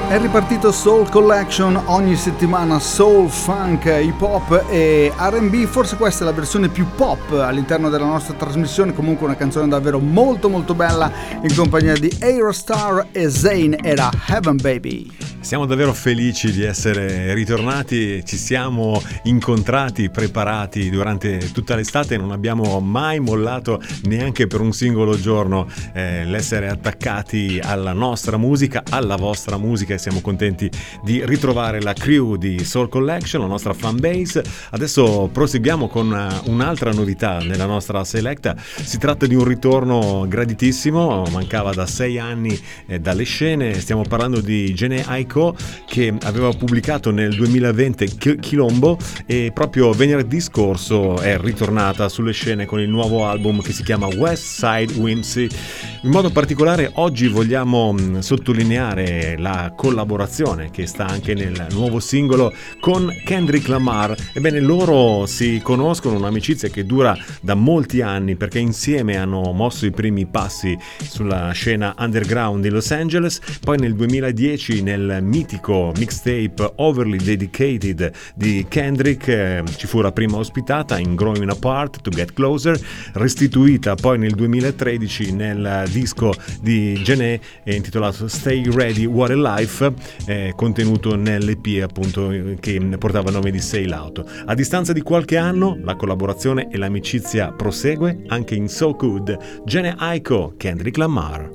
È ripartito Soul Collection, ogni settimana soul, funk, hip hop e R&B. Forse questa è la versione più pop all'interno della nostra trasmissione, comunque una canzone davvero molto molto bella in compagnia di Aerostar e Zayn, era Heaven Baby. Siamo davvero felici di essere ritornati, ci siamo incontrati, preparati durante tutta l'estate, non abbiamo mai mollato neanche per un singolo giorno l'essere attaccati alla nostra musica, alla vostra musica, e siamo contenti di ritrovare la crew di Soul Collection, la nostra fan base. Adesso proseguiamo con un'altra novità nella nostra selecta, si tratta di un ritorno graditissimo, mancava da 6 anni dalle scene, stiamo parlando di Jhené Aiko, che aveva pubblicato nel 2020 Quilombo, e proprio venerdì scorso è ritornata sulle scene con il nuovo album che si chiama West Side Whimsy. In modo particolare oggi vogliamo sottolineare la collaborazione che sta anche nel nuovo singolo con Kendrick Lamar. Ebbene, loro si conoscono, un'amicizia che dura da molti anni, perché insieme hanno mosso i primi passi sulla scena underground di Los Angeles. Poi nel 2010 nel mitico mixtape Overly Dedicated di Kendrick ci fu la prima ospitata in Growing Apart to Get Closer, restituita poi nel 2013 nel disco di Jhené intitolato Stay Ready What a Life, contenuto nell'EP appunto che portava il nome di Sail Out. A distanza di qualche anno la collaborazione e l'amicizia prosegue anche in So Good. Jhené Aiko, Kendrick Lamar.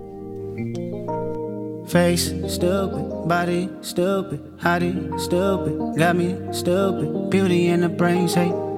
Face stupid, body stupid, hottie stupid, got me stupid, beauty in the brain, say